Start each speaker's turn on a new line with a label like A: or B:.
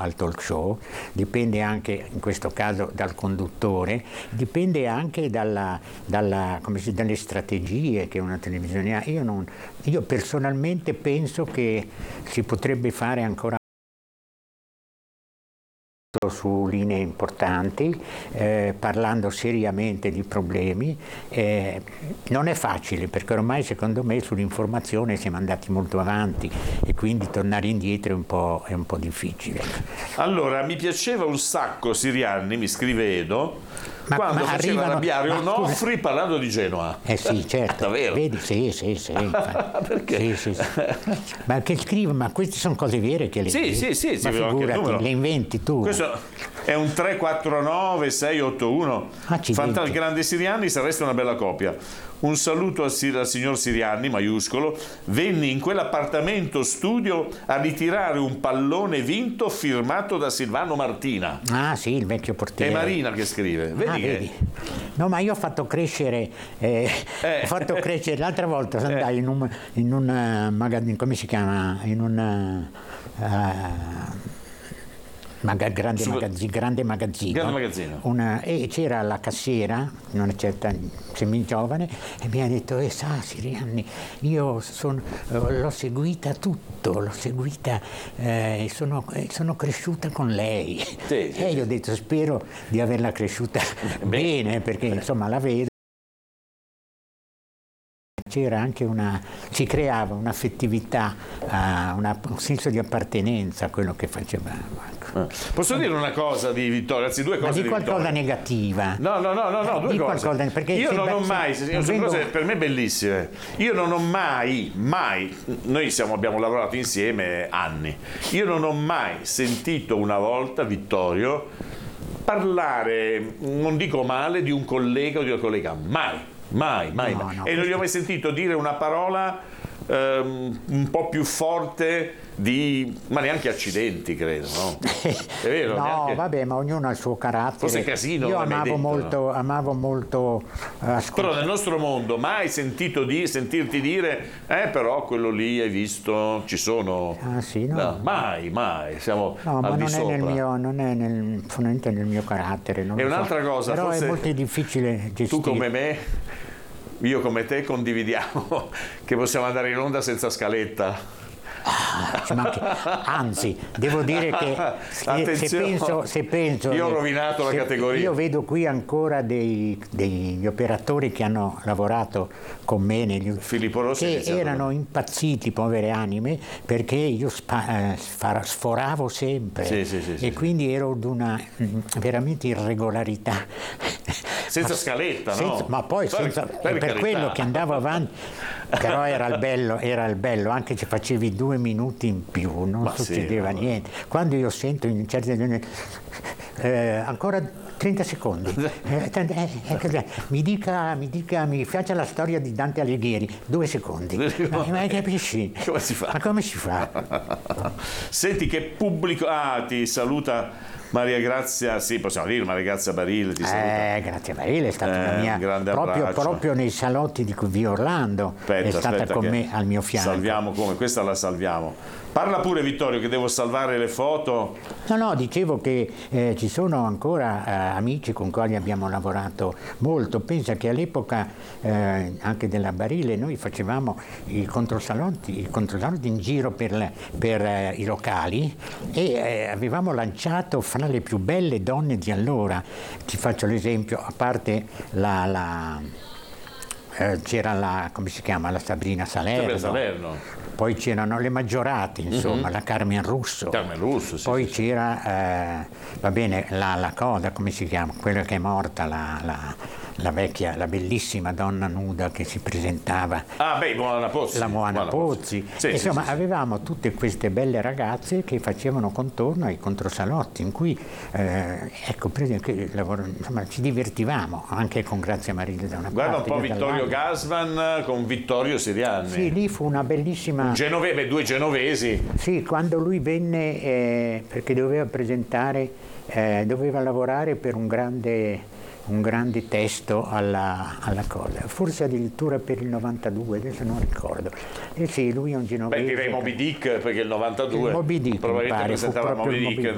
A: al talk show, dipende anche in questo caso dal conduttore, dipende anche dalle strategie che una televisione ha. Io personalmente penso che si potrebbe fare ancora su linee importanti, parlando seriamente di problemi. Non è facile, perché ormai secondo me sull'informazione siamo andati molto avanti e quindi tornare indietro è un po' difficile.
B: Allora, mi piaceva un sacco Sirianni, mi scrive Edo, quando faceva arrabbiare Onofri parlando di Genoa.
A: Sì, certo.
B: Davvero?
A: Vedi? Sì.
B: Perché?
A: Sì. Ma che scrive? Ma queste sono cose vere che le
B: Sì,
A: ma figurati, le inventi tu.
B: Questo è un 349 681. Fantastico, grande Sirianni, sareste una bella coppia. Un saluto al signor Sirianni, maiuscolo. Venni in quell'appartamento studio a ritirare un pallone vinto firmato da Silvano Martina.
A: Ah sì, il vecchio portiere.
B: È Marina che scrive. Vedi.
A: No, ma io ho fatto crescere l'altra volta andai in un magazzino, come si chiama? In un grande magazzino. E c'era la cassiera, una certa semi-giovane, e mi ha detto: Sirianni, io l'ho seguita e sono cresciuta con lei.
B: Sì.
A: Io ho detto: spero di averla cresciuta bene, perché insomma la vedo. C'era anche si creava un'affettività, un senso di appartenenza a quello che facevamo.
B: Posso dire una cosa di Vittorio? Anzi, due cose.
A: Ma di qualcosa negativa.
B: No, due cose.
A: Perché
B: io non ho mai, sono cose per me bellissime. Io non ho mai, noi abbiamo lavorato insieme anni. Io non ho mai sentito una volta Vittorio parlare, non dico male, di un collega o di una collega, mai. No, e non gli ho mai sentito dire una parola un po' più forte ma neanche accidenti, credo, no? È vero?
A: No,
B: neanche...
A: vabbè, ma ognuno ha il suo carattere.
B: Forse casino.
A: Io amavo molto
B: però nel nostro mondo mai sentirti dire però quello lì hai visto, ci sono.
A: Ah sì, no.
B: Mai, siamo al di sopra.
A: Non è fondamentalmente nel mio carattere.
B: E un'altra cosa,
A: però
B: forse
A: è molto difficile gestire.
B: Tu come me, io come te condividiamo che possiamo andare in onda senza scaletta.
A: Anzi, devo dire che se penso
B: io ho rovinato la categoria.
A: Io vedo qui ancora degli operatori che hanno lavorato con me
B: Filippo Rossi,
A: che erano impazziti, povere anime, perché io sforavo sempre e quindi ero di una veramente irregolarità.
B: Senza scaletta, no?
A: Ma poi per quello che andavo avanti, però era il bello, anche se facevi 2 minuti in più, non succedeva niente. Quando io sento in certe ancora 30 secondi, mi piace la storia di Dante Alighieri, 2 secondi. Ma capisci?
B: Come si fa?
A: Ma come si fa?
B: Senti che pubblico, ti saluta Maria Grazia, sì, possiamo dire Maria Grazia Barile, ti saluta.
A: Grazia Barile è stata la mia,
B: grande
A: proprio nei salotti di Via Orlando, è stata con me al mio fianco.
B: Salviamo questa la salviamo. Parla pure Vittorio, che devo salvare le foto.
A: No, dicevo che ci sono ancora amici con cui abbiamo lavorato molto. Pensa che all'epoca anche della Barile noi facevamo i controsalotti in giro per i locali e avevamo lanciato fra le più belle donne di allora. Ti faccio l'esempio, a parte c'era come si chiama, la Sabrina Salerno. Poi c'erano le maggiorate, insomma, la Carmen Russo.
B: Sì,
A: poi c'era, la cosa, come si chiama? Quella che è morta, la vecchia, la bellissima donna nuda che si presentava.
B: Moana Pozzi.
A: La Moana Pozzi. Insomma, avevamo tutte queste belle ragazze che facevano contorno ai controsalotti, in cui, ci divertivamo, anche con Grazia Barile da una parte.
B: Guarda un po' Vittorio Gassman con Vittorio Sirianni.
A: Sì, lì fu una bellissima...
B: due genovesi.
A: Sì, quando lui venne, perché doveva doveva lavorare per un grande testo alla cosa, forse addirittura per il 92, adesso non ricordo. Sì, lui è un genovese.
B: Direi Moby Dick, perché il 92
A: Moby Dick,
B: probabilmente presentava Moby Dick